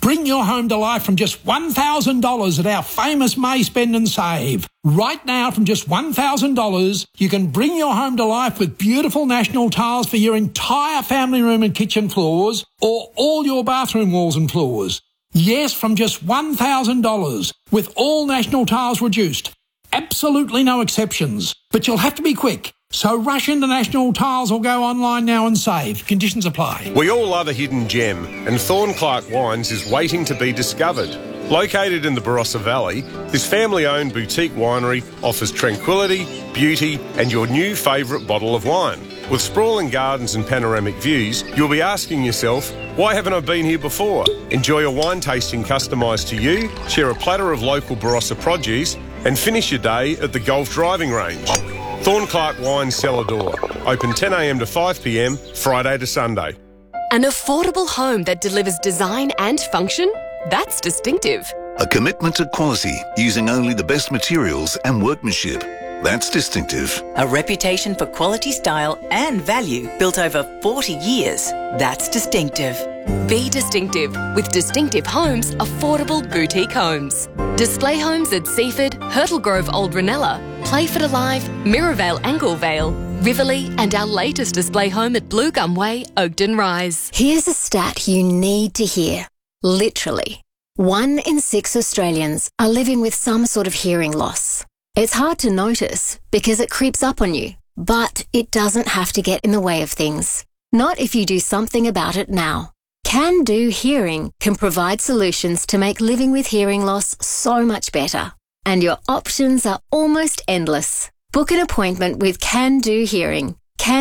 Bring your home to life from just $1,000 at our famous May Spend and Save. Right now, from just $1,000, you can bring your home to life with beautiful national tiles for your entire family room and kitchen floors, or all your bathroom walls and floors. Yes, from just $1,000, with all national tiles reduced. Absolutely no exceptions. But you'll have to be quick. So rush into National Tiles or go online now and save. Conditions apply. We all love a hidden gem, and Thornclark Wines is waiting to be discovered. Located in the Barossa Valley, this family-owned boutique winery offers tranquility, beauty and your new favourite bottle of wine. With sprawling gardens and panoramic views, you'll be asking yourself, why haven't I been here before? Enjoy a wine tasting customised to you, share a platter of local Barossa produce and finish your day at the golf driving range. Thornclark Wine Cellar Door. Open 10 a.m. to 5 p.m, Friday to Sunday. An affordable home that delivers design and function? That's distinctive. A commitment to quality, using only the best materials and workmanship. That's distinctive. A reputation for quality, style and value built over 40 years. That's distinctive. Be distinctive with Distinctive Homes Affordable Boutique Homes. Display homes at Seaford, Hurtle Grove Old Ranella, Playford Alive, Mirrorvale Anglevale, Riverlea and our latest display home at Blue Gum Way, Oakden Rise. Here's a stat you need to hear. Literally, 1 in 6 Australians are living with some sort of hearing loss. It's hard to notice because it creeps up on you, but it doesn't have to get in the way of things. Not if you do something about it now. Can Do Hearing can provide solutions to make living with hearing loss so much better. And your options are almost endless. Book an appointment with Can Do Hearing.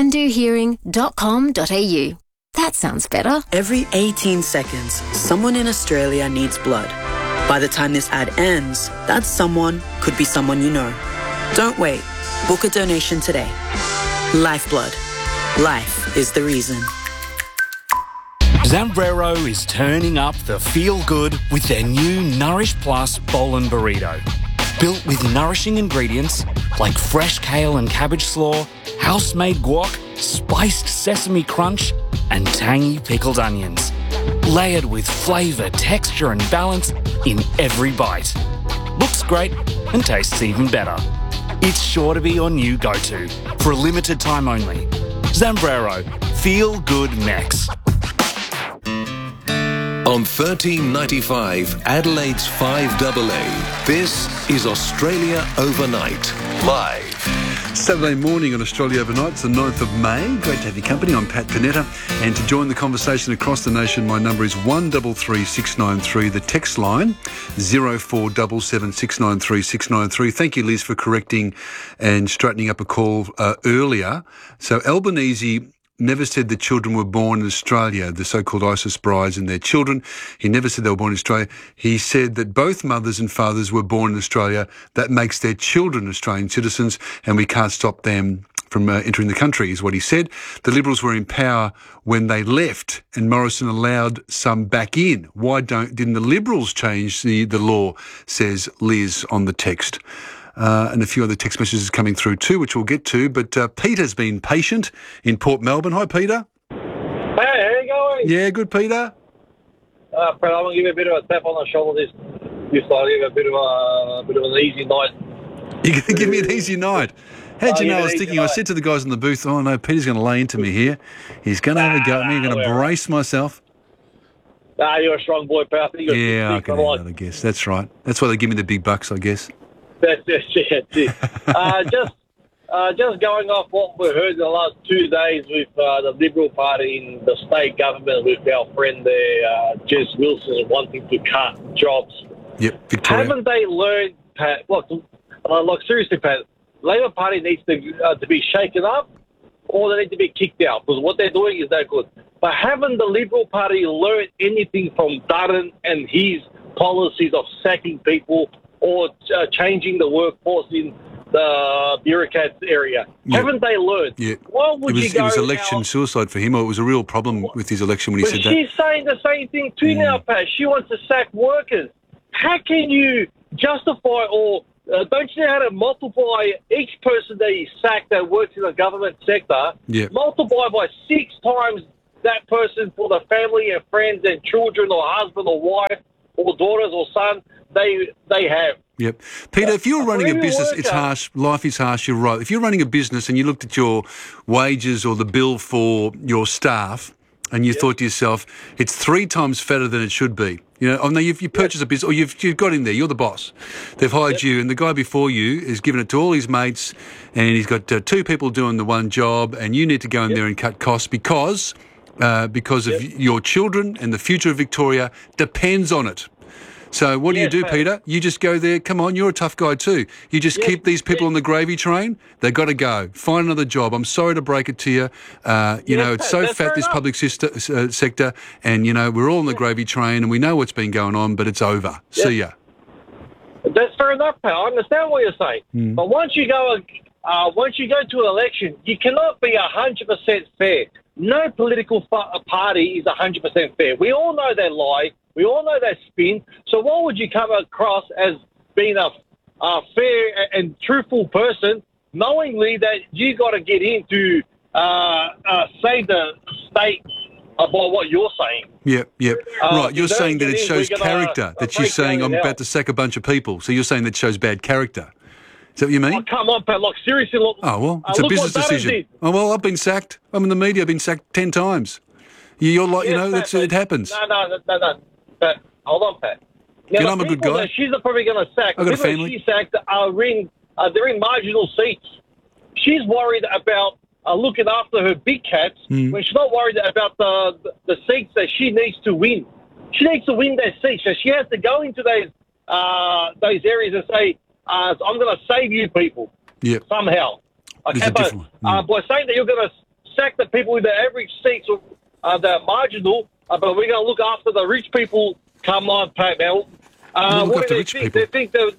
candohearing.com.au. That sounds better. Every 18 seconds, someone in Australia needs blood. By the time this ad ends, that someone could be someone you know. Don't wait. Book a donation today. Lifeblood. Life is the reason. Zambrero is turning up the feel-good with their new Nourish Plus Bowl and Burrito. Built with nourishing ingredients like fresh kale and cabbage slaw, house-made guac, spiced sesame crunch and tangy pickled onions. Layered with flavour, texture and balance in every bite. Looks great and tastes even better. It's sure to be your new go-to for a limited time only. Zambrero. Feel good Mex. On 1395, Adelaide's 5AA, this is Australia Overnight, live. Saturday morning on Australia Overnight, it's the 9th of May. Great to have your company. I'm Pat Panetta. And to join the conversation across the nation, my number is 133693. The text line, 0477 693 693. Thank you, Liz, for correcting and straightening up a call earlier. So Albanese never said the children were born in Australia, the so-called ISIS brides and their children. He never said they were born in Australia. He said that both mothers and fathers were born in Australia. That makes their children Australian citizens, and we can't stop them from entering the country, is what he said. The Liberals were in power when they left, and Morrison allowed some back in. Why didn't the Liberals change the law, says Liz on the text. And a few other text messages coming through too, which we'll get to. But Peter's been patient in Port Melbourne. Hi, Peter. Hey, how you going? Yeah, good, Peter. Fred, I'm going to give you a bit of a tap on the shoulder this I'll give you a bit of an easy night. You're going to give me an easy night? How'd you know I was thinking? I said to the guys in the booth, oh no, Peter's going to lay into me here. He's going to have a go at me. I'm going to brace myself. Nah, you're a strong boy, pal. Yeah, I can handle it, I guess. That's right. That's why they give me the big bucks, I guess. That's it. Just going off what we heard in the last 2 days with the Liberal Party in the state government with our friend there, Jess Wilson, wanting to cut jobs. Yep, Victoria. Haven't they learned, Pat? Look, seriously, Pat, Labor Party needs to be shaken up or they need to be kicked out because what they're doing is no good. But haven't the Liberal Party learned anything from Dutton and his policies of sacking people or changing the workforce in the bureaucrats area? Yep. Haven't they learned? Yeah. Why would it was election suicide for him, or it was a real problem with his election when he said that. She's saying the same thing too now, Pat. She wants to sack workers. How can you justify or don't you know how to multiply each person that you sack that works in the government sector, multiply by 6 times that person for the family and friends and children or husband or wife or daughters or son they have. Yep. Peter, if you're running a business, it's harsh. Life is harsh, you're right. If you're running a business and you looked at your wages or the bill for your staff and you thought to yourself, it's 3 times fatter than it should be. You know, you purchased a business, or you've got in there, you're the boss. They've hired you, and the guy before you is giving it to all his mates, and he's got 2 people doing the one job, and you need to go in there and cut costs because of your children and the future of Victoria depends on it. So what do you do, Peter? You just go there. Come on, you're a tough guy too. You just keep these people on the gravy train. They've got to go. Find another job. I'm sorry to break it to you. It's so fat, this public sector, and, we're all on the gravy train and we know what's been going on, but it's over. See ya. That's fair enough, pal. I understand what you're saying. But once you go to an election, you cannot be 100% fair. No political party is 100% fair. We all know they lie. We all know they spin. So why would you come across as being a fair and truthful person, knowingly that you got to get in to say the state about what you're saying? Yep. Right, you're saying that it shows character, that you're saying I'm about to sack a bunch of people. So you're saying that shows bad character. Is that what you mean? Oh, come on, Pat. Look, seriously, look. Oh, well, it's a business decision. Oh, well, I've been sacked. I'm in the media. I've been sacked 10 times. You're like, Pat, it happens. No. Pat, hold on, Pat. Now, I'm a good guy. She's probably going to sack. I've got a family. She's sacked they're in marginal seats. She's worried about looking after her big cats when she's not worried about the seats that she needs to win. She needs to win those seats. So she has to go into those areas and say, I'm going to save you people somehow. Okay, by saying that you're going to sack the people with the average seats that are marginal, but we're going to look after the rich people. Come on, Pat, now. Look after rich people. They think that...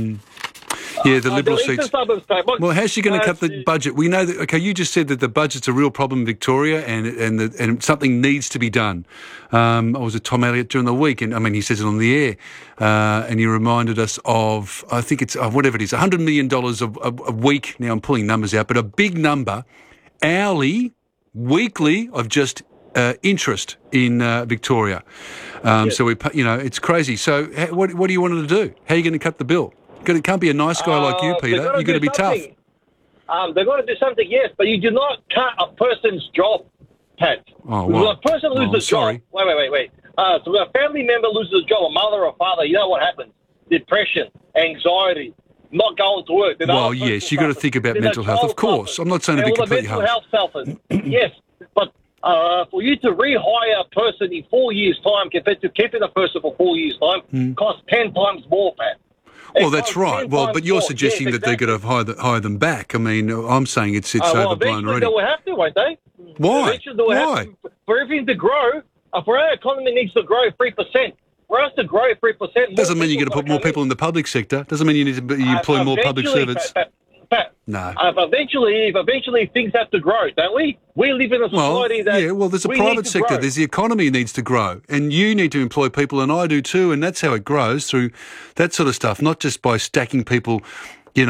the Liberal seats. Well, how's she going to cut the budget? We know that. Okay, you just said that the budget's a real problem in Victoria, and something needs to be done. I was at Tom Elliott during the week, and he says it on the air, and he reminded us of, I think it's whatever it is, $100 million a week. Now I'm pulling numbers out, but a big number, hourly, weekly, of just interest in Victoria. So it's crazy. So what do you want her to do? How are you going to cut the bill? It can't be a nice guy like you, Peter. You're going to be tough. They're going to do something, yes, but you do not cut a person's job, Pat. Oh, well. When a person loses a job... Wait. So when a family member loses a job, a mother or father, you know what happens? Depression, anxiety, not going to work. Well, yes, you've got to think about mental health, of course. I'm not saying to be completely harsh. Mental health suffers, yes, but for you to rehire a person in 4 years' time compared to keeping a person for 4 years' time costs 10 times more, Pat. Well, that's right. Well, but you're suggesting that they're going to hire them back. I'm saying it's overblown already. They will have to, won't they? Why? Why? For everything to grow, for our economy needs to grow 3%. For us to grow 3%... Doesn't mean you're going to put more people in the public sector. Doesn't mean you need to employ more public servants. No. Eventually things have to grow, don't we? We live in a society there's a private sector. Grow. There's the economy needs to grow. And you need to employ people, and I do too, and that's how it grows, through that sort of stuff, not just by stacking people, they're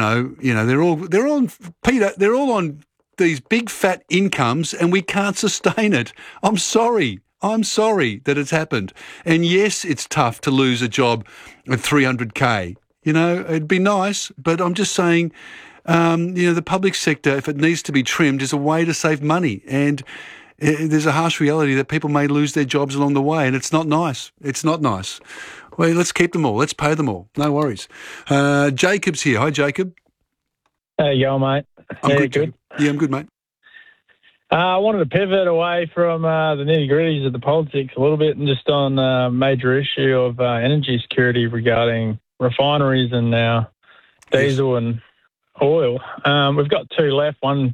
all on these big fat incomes, and we can't sustain it. I'm sorry that it's happened. And yes, it's tough to lose a job at $300K. It'd be nice, but I'm just saying... the public sector, if it needs to be trimmed, is a way to save money. And there's a harsh reality that people may lose their jobs along the way, and it's not nice. It's not nice. Well, let's keep them all. Let's pay them all. No worries. Jacob's here. Hi, Jacob. Hey, yo, mate. I'm good. Yeah, I'm good, mate. I wanted to pivot away from the nitty-gritties of the politics a little bit and just on a major issue of energy security regarding refineries and now diesel and oil. We've got 2 left. One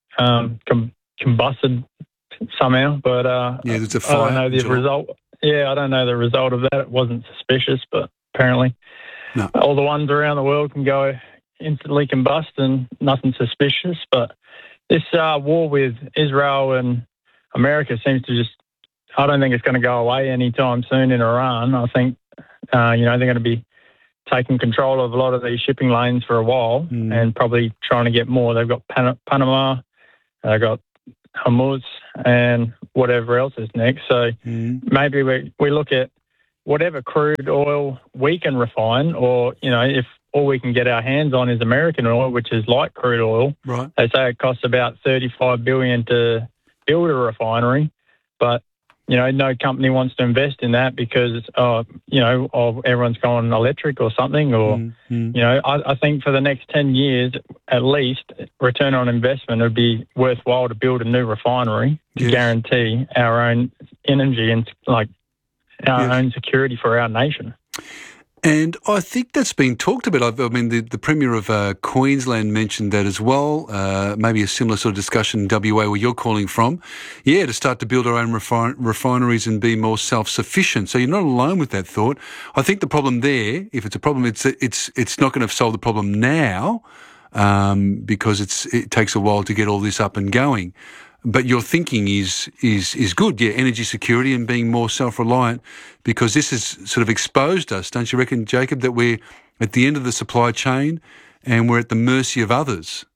combusted somehow, but there's a fire. I don't know the result. Yeah, I don't know the result of that. It wasn't suspicious, but apparently all the ones around the world can go instantly combust and nothing suspicious. But this war with Israel and America seems to I don't think it's going to go away anytime soon in Iran. I think, they're going to be taking control of a lot of these shipping lanes for a while and probably trying to get more. They've got Panama, they've got Hormuz, and whatever else is next. So maybe we look at whatever crude oil we can refine, or, if all we can get our hands on is American oil, which is like crude oil. Right. They say it costs about $35 billion to build a refinery, but no company wants to invest in that because, everyone's going electric or something. Or, I think for the next 10 years, at least, return on investment would be worthwhile to build a new refinery to guarantee our own energy and our own security for our nation. And I think that's been talked about. I mean, the Premier of Queensland mentioned that as well, maybe a similar sort of discussion in WA where you're calling from. Yeah, to start to build our own refineries and be more self-sufficient. So you're not alone with that thought. I think the problem there, if it's a problem, it's not going to solve the problem now because it takes a while to get all this up and going. But your thinking is good, energy security and being more self-reliant, because this has sort of exposed us, don't you reckon, Jacob, that we're at the end of the supply chain and we're at the mercy of others?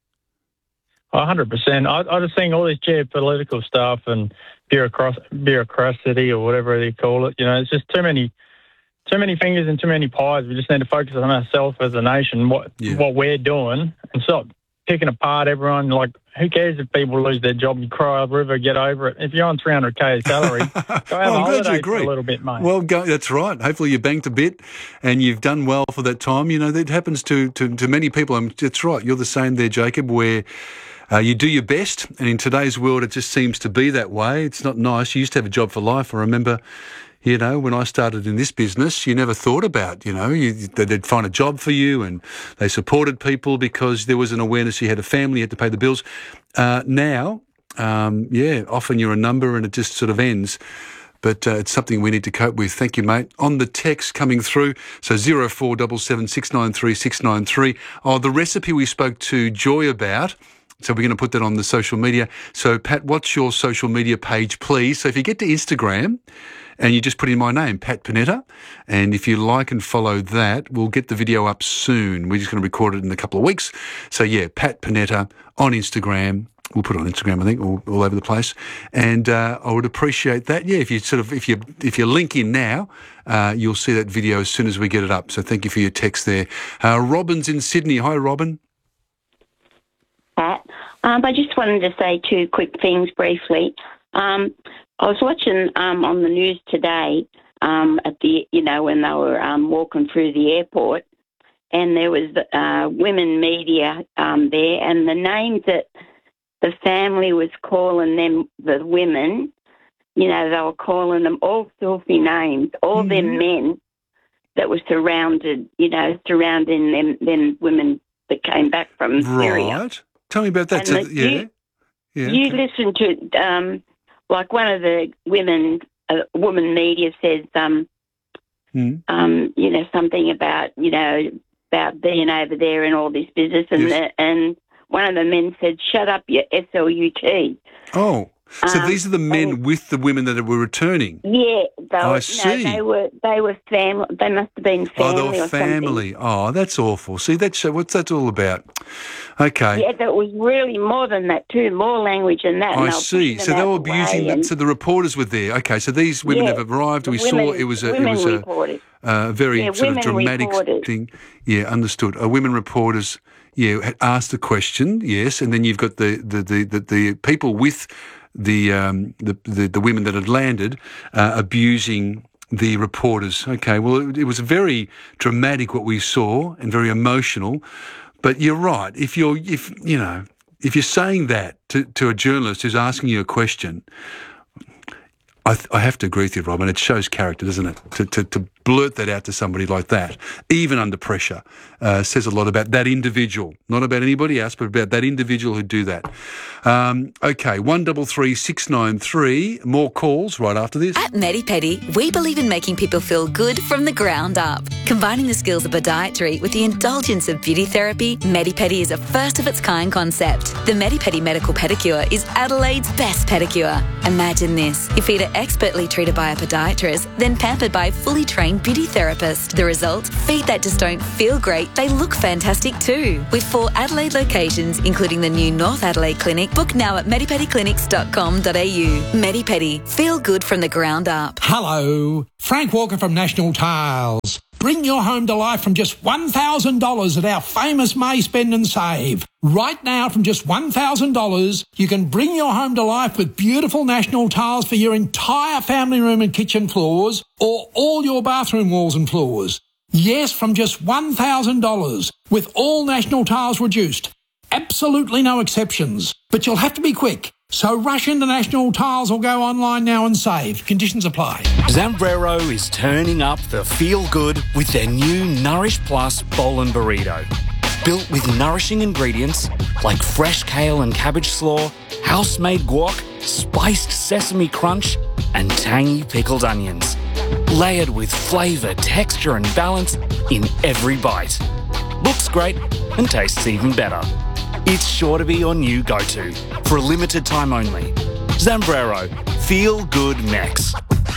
100%. I just think all this geopolitical stuff and bureaucracy or whatever they call it, it's just too many fingers and too many pies. We just need to focus on ourselves as a nation, what we're doing, and stop picking apart everyone. Like, who cares if people lose their job? You cry over river, get over it. If you're on 300k salary, go have a holiday for a little bit, mate. Well, that's right. Hopefully you banked a bit and you've done well for that time. That happens to many people. That's right. You're the same there, Jacob, where you do your best, and in today's world it just seems to be that way. It's not nice. You used to have a job for life. I remember, when I started in this business, you never thought about, they'd find a job for you, and they supported people because there was an awareness you had a family, you had to pay the bills. Now, often you're a number and it just sort of ends. But it's something we need to cope with. Thank you, mate. On the text coming through, so 0477 693 693. Oh, the recipe we spoke to Joy about. So we're going to put that on the social media. So, Pat, what's your social media page, please? So if you get to Instagram and you just put in my name, Pat Panetta, and if you like and follow that, we'll get the video up soon. We're just going to record it in a couple of weeks. So, Pat Panetta on Instagram. We'll put it on Instagram, I think, all over the place. And I would appreciate that. Yeah, if you link in now, you'll see that video as soon as we get it up. So thank you for your text there. Robin's in Sydney. Hi, Robin. Pat. I just wanted to say two quick things briefly. I was watching on the news today at the when they were walking through the airport, and there was women media there, and the names that the family was calling them, the women, they were calling them all filthy names, all them men that were surrounding them women that came back from Syria. Right. Tell me about that. You listen to, like one of the women media says, something about, about being over there and all this business. And one of the men said, shut up, you SLUT. Oh, so these are the men with the women that were returning? Yeah. I see. They were family. They must have been family. Oh, they were family. Oh, that's awful. See, what's that all about? Okay. Yeah, that was really more than that too, more language than that. I see. So they were abusing them. So the reporters were there. Okay, so these women have arrived. We saw it was a very sort of dramatic thing. Yeah, understood. Women reporters, had asked the question, yes, and then you've got the people with the women that had landed abusing the reporters. Okay, well, it was very dramatic what we saw and very emotional. But you're right. If you're saying that to a journalist who's asking you a question, I have to agree with you, Robin. It shows character, doesn't it? To blurt that out to somebody like that, even under pressure, says a lot about that individual. Not about anybody else, but about that individual who'd do that. Okay, 133 693. More calls right after this. At Medi Pedi, we believe in making people feel good from the ground up. Combining the skills of podiatry with the indulgence of beauty therapy, Medipedi is a first-of-its-kind concept. The Medipedi Medical Pedicure is Adelaide's best pedicure. Imagine this. Your feet are expertly treated by a podiatrist, then pampered by a fully trained beauty therapist. The result? Feet that just don't feel great, they look fantastic too. With 4 Adelaide locations, including the new North Adelaide Clinic, book now at medipediclinics.com.au. Medipedi. Feel good from the ground up. Hello, Frank Walker from National Tiles. Bring your home to life from just $1,000 at our famous May Spend and Save. Right now, from just $1,000, you can bring your home to life with beautiful National Tiles for your entire family room and kitchen floors, or all your bathroom walls and floors. Yes, from just $1,000, with all National Tiles reduced. Absolutely no exceptions. But you'll have to be quick. So rush into National Tiles or go online now and save. Conditions apply. Zambrero is turning up the feel-good with their new Nourish Plus Bowl and Burrito. Built with nourishing ingredients like fresh kale and cabbage slaw, house-made guac, spiced sesame crunch, and tangy pickled onions. Layered with flavour, texture and balance in every bite. Looks great and tastes even better. It's sure to be your new go-to for a limited time only. Zambrero, feel good Mex.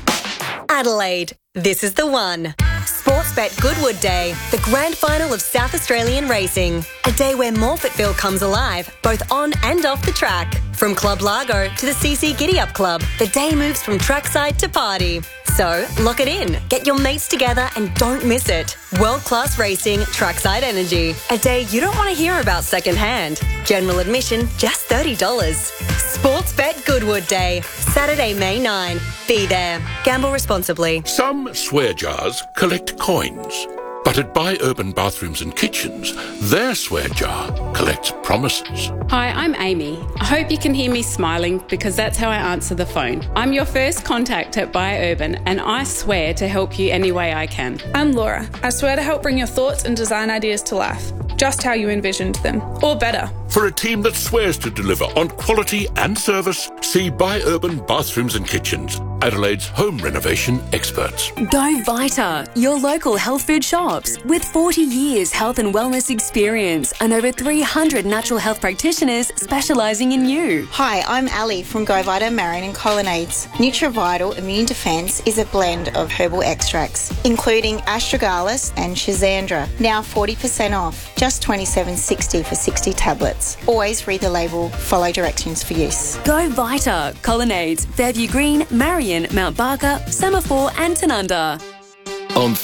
Adelaide, this is the one. Sportsbet Goodwood Day, the grand final of South Australian racing. A day where Morphettville comes alive, both on and off the track. From Club Largo to the CC Giddy Up Club, the day moves from trackside to party. So, lock it in, get your mates together and don't miss it. World-class racing, trackside energy. A day you don't want to hear about secondhand. General admission, just $30. Sportsbet Goodwood Day, Saturday, May 9. Be there. Gamble responsibly. Some swear jars collect coins. But at Buy Urban Bathrooms and Kitchens, their swear jar collects promises. Hi, I'm Amy. I hope you can hear me smiling because that's how I answer the phone. I'm your first contact at Buy Urban and I swear to help you any way I can. I'm Laura. I swear to help bring your thoughts and design ideas to life, just how you envisioned them, or better. For a team that swears to deliver on quality and service, see Buy Urban Bathrooms and Kitchens, Adelaide's home renovation experts. Go Vita, your local health food shops. With 40 years health and wellness experience and over 300 natural health practitioners specialising in you. Hi, I'm Ali from Go Vita Marion and Colonnades. NutriVital Immune Defence is a blend of herbal extracts, including astragalus and schizandra. Now 40% off, just $27.60 for 60 tablets. Always read the label, follow directions for use. Go Vita, Colonnades, Fairview Green, Marion, Mount Barker, Semaphore and Tanunda. On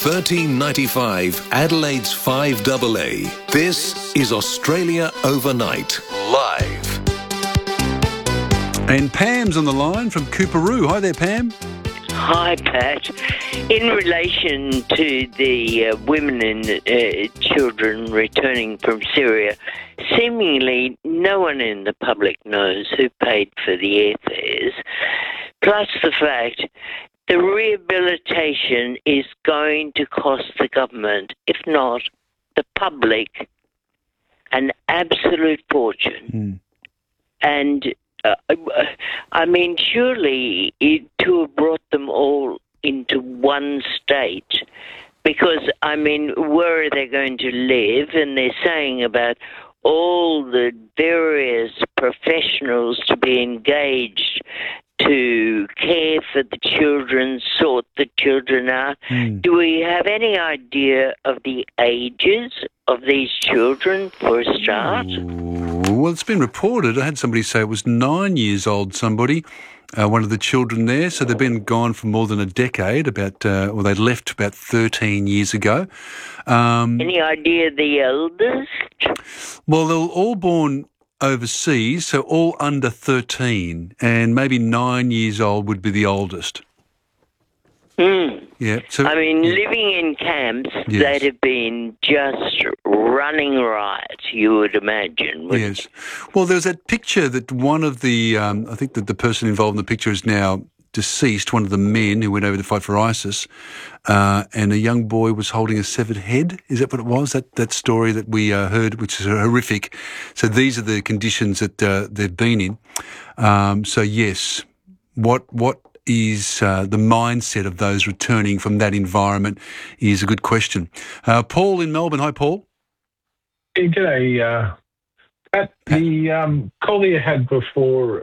1395 Adelaide's 5AA, this is Australia Overnight, live. And Pam's on the line from Cooperoo. Hi there, Pam. Hi, Pat. In relation to the women and children returning from Syria, seemingly no one in the public knows who paid for the airfares, plus the fact the rehabilitation is going to cost the government, if not the public, an absolute fortune. And I mean, surely to have brought them all into one state, because, I mean, where are they going to live? And they're saying about all the various professionals to be engaged to care for the children, sort the children out. Do we have any idea of the ages of these children, for a start? Well, it's been reported. I had somebody say it was 9 years old, somebody, one of the children there. So they've been gone for more than a decade, or they left about 13 years ago. Any idea the eldest? Well, they were all born overseas, so all under 13, and maybe 9 years old would be the oldest. Yeah. So, I mean, living in camps, they'd have been just running riot, you would imagine. Yes. Well, there's that picture that one of the, I think that the person involved in the picture is now deceased, one of the men who went over to fight for ISIS, and a young boy was holding a severed head. Is that what it was? That story that we heard, which is horrific. So these are the conditions that they've been in. So yes, what the mindset of those returning from that environment is a good question. Paul in Melbourne. Hi, Paul. Hey, g'day. Pat, the caller you had before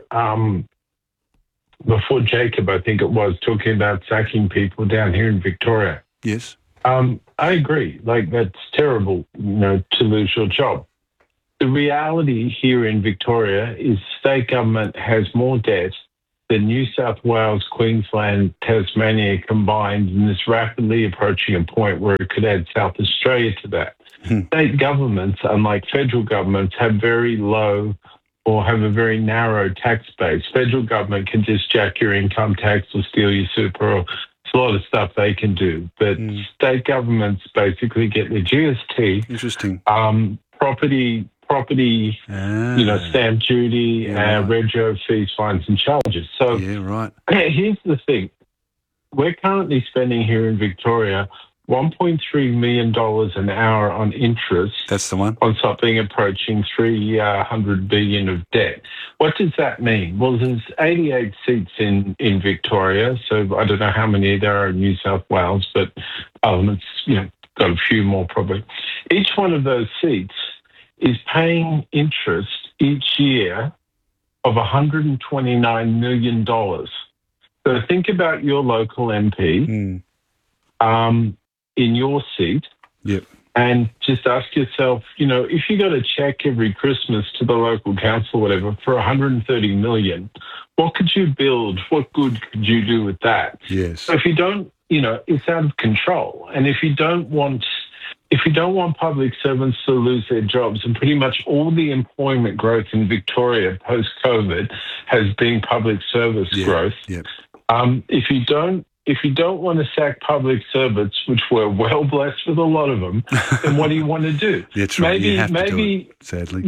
Jacob, I think it was, talking about sacking people down here in Victoria. Yes. I agree. Like, that's terrible, to lose your job. The reality here in Victoria is state government has more debt than New South Wales, Queensland, Tasmania combined, and is rapidly approaching a point where it could add South Australia to that. State governments, unlike federal governments, have very low or have a very narrow tax base. Federal government can just jack your income tax or steal your super, or it's a lot of stuff they can do. But state governments basically get the GST. Interesting. Property, stamp duty, rego fees, fines and charges. So here's the thing. We're currently spending here in Victoria $1.3 million an hour on interest. That's the one. On something approaching $300 billion of debt. What does that mean? Well, there's 88 seats in Victoria, so I don't know how many there are in New South Wales, but Parliament's got a few more probably. Each one of those seats is paying interest each year of $129 million. So think about your local MP in your seat and just ask yourself, if you got a check every Christmas to the local council, whatever, for $130 million, what could you build? What good could you do with that? Yes. So if you don't, it's out of control. And if you don't want public servants to lose their jobs, and pretty much all the employment growth in Victoria post-COVID has been public service growth. If you don't want to sack public servants, which we're well blessed with a lot of them, then what do you want to do? That's right. You have to do it, sadly.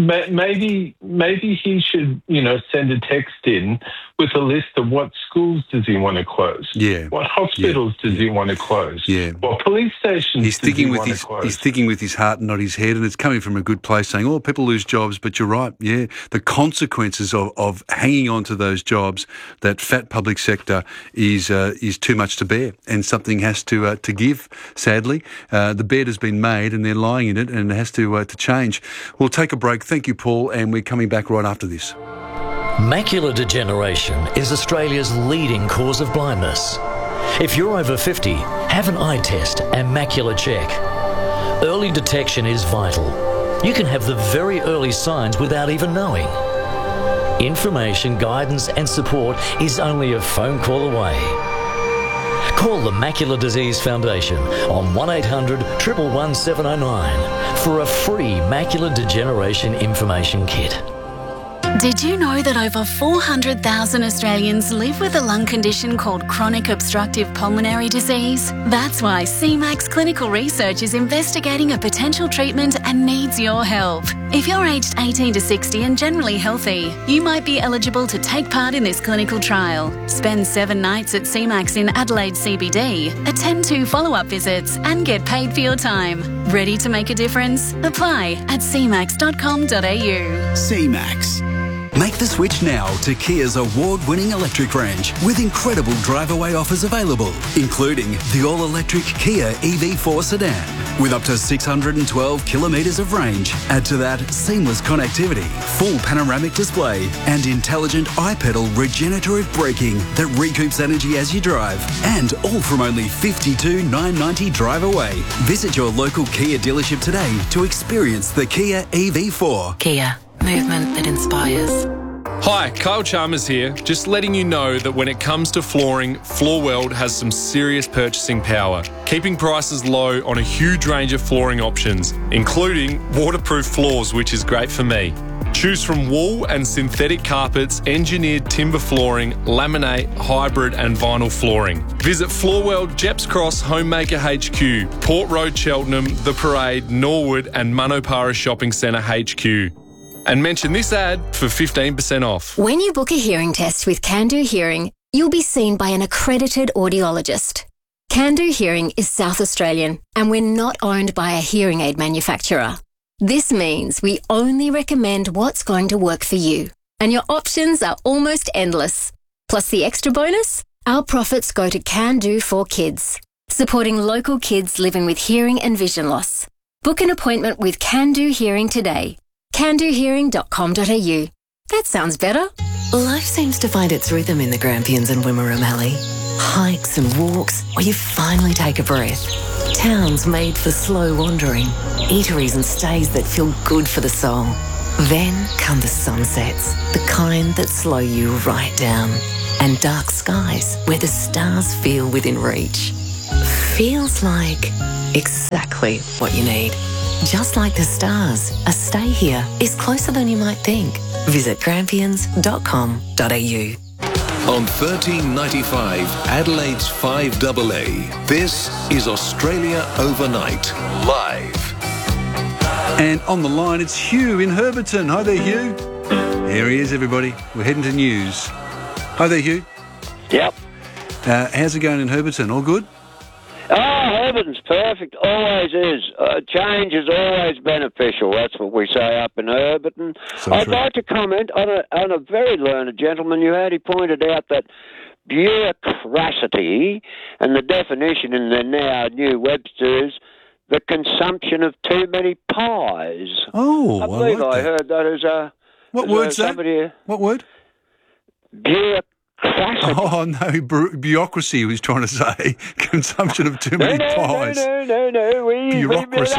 Maybe he should, send a text in with a list of what schools does he want to close? What hospitals does he want to close? What police stations He's thinking with his heart and not his head, and it's coming from a good place, saying, people lose jobs, but you're right. Yeah, the consequences of hanging on to those jobs, that fat public sector is too much to bear, and something has to give, sadly. The bed has been made and they're lying in it, and it has to change. We'll take a break. Thank you, Paul, and we're coming back right after this. Macular degeneration is Australia's leading cause of blindness. If you're over 50, have an eye test and macular check. Early detection is vital. You can have the very early signs without even knowing. Information, guidance and support is only a phone call away. Call the Macular Disease Foundation on 1800 111 709 for a free macular degeneration information kit. Did you know that over 400,000 Australians live with a lung condition called chronic obstructive pulmonary disease? That's why CMAX Clinical Research is investigating a potential treatment and needs your help. If you're aged 18 to 60 and generally healthy, you might be eligible to take part in this clinical trial. Spend 7 nights at CMAX in Adelaide CBD, attend 2 follow-up visits and get paid for your time. Ready to make a difference? Apply at cmax.com.au. CMAX. Make the switch now to Kia's award-winning electric range with incredible drive-away offers available, including the all-electric Kia EV4 sedan with up to 612 kilometres of range. Add to that seamless connectivity, full panoramic display and intelligent iPedal regenerative braking that recoups energy as you drive, and all from only $52,990 drive away. Visit your local Kia dealership today to experience the Kia EV4. Kia. Movement that inspires. Hi, Kyle Chalmers here. Just letting you know that when it comes to flooring, Floorworld has some serious purchasing power, keeping prices low on a huge range of flooring options, including waterproof floors, which is great for me. Choose from wool and synthetic carpets, engineered timber flooring, laminate, hybrid and vinyl flooring. Visit Floorworld, Jeps Cross, Homemaker HQ, Port Road, Cheltenham, The Parade, Norwood and Manopara Shopping Centre HQ. And mention this ad for 15% off. When you book a hearing test with Can-Do Hearing, you'll be seen by an accredited audiologist. Can-Do Hearing is South Australian, and we're not owned by a hearing aid manufacturer. This means we only recommend what's going to work for you, and your options are almost endless. Plus the extra bonus, Our profits go to Can Do for Kids, supporting local kids living with hearing and vision loss. Book an appointment with Can Do Hearing today. candohearing.com.au. That sounds better. Life seems to find its rhythm in the Grampians and Wimmera Mallee. Hikes and walks where you finally take a breath. Towns made for slow wandering. Eateries and stays that feel good for the soul. Then come the sunsets, the kind that slow you right down. And dark skies where the stars feel within reach. Feels like exactly what you need. Just like the stars, a stay here is closer than you might think. Visit grampians.com.au. On 1395 Adelaide's 5AA, this is Australia Overnight, live. And on the line, it's Hugh in Herberton. Hi there, Hugh. Here he is, everybody. We're heading to news. Hi there, Hugh. Yep. How's it going in Herberton? All good? Oh, Herberton's perfect. Always is. Change is always beneficial. That's what we say up in Herberton. So I'd true. like to comment on a very learned gentleman you had. He pointed out that bureaucracy, and the definition in the now new Webster is the consumption of too many pies. Oh, I believe like I that. heard that as a... What as word's that? somebody, What word? Bureaucracy. Oh, no, bureaucracy, he was trying to say. Consumption of too many pies. No. Bureaucracy.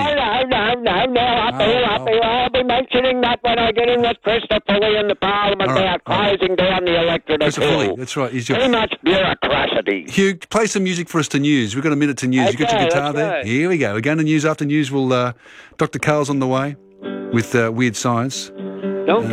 I'll be mentioning that when I get in with Christopher Pulley in the Parliament. They are closing down the electorate. Christopher Pulley, that's right. Too much bureaucracy. Hugh, play some music for us to news. We've got a minute to news. You got your Okay, guitar let's there? go. Here we go. We're going to news after news. Dr. Carl's on the way with Weird Science. Don't